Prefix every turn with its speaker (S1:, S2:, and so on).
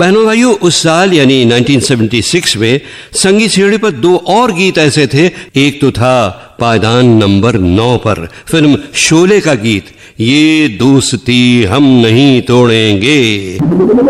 S1: बहनों भाइयों, उस साल यानी 1976 में संगीत सीढ़ी पर 2 और गीत ऐसे थे। एक तो था पायदान नंबर 9 पर फिल्म शोले का गीत, ये दोस्ती हम नहीं तोड़ेंगे।